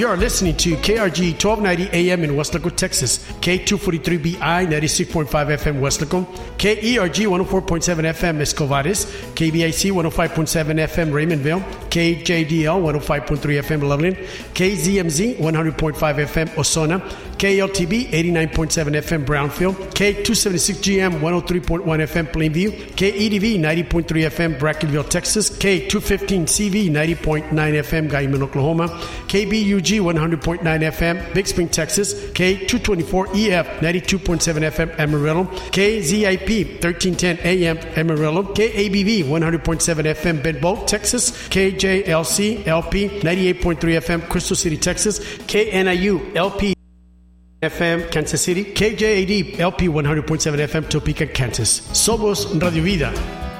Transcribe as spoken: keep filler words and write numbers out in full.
You are listening to K R G twelve ninety A M in Weslaco, Texas, K two forty-three B I ninety-six point five F M Weslaco, K E R G one oh four point seven F M Escovares, K B I C one oh five point seven F M Raymondville, K J D L one oh five point three F M Loveland, K Z M Z one hundred point five F M Ozona, K L T B eighty-nine point seven F M Brownfield, K two seventy-six G M one oh three point one F M Plainview, K E D V ninety point three F M Brackenville, Texas, K two fifteen C V ninety point nine F M Guyman, Oklahoma, K B U G one hundred point nine F M Big Spring, Texas, K two twenty-four E F ninety-two point seven F M Amarillo, K Z I P thirteen ten A M Amarillo, K A B V one hundred point seven F M Bedboe, Texas, K J L C L P ninety-eight point three F M Crystal City, Texas, K N I U L P F M Kansas City, K J A D L P one hundred point seven F M Topeka, Kansas. Somos Radio Vida.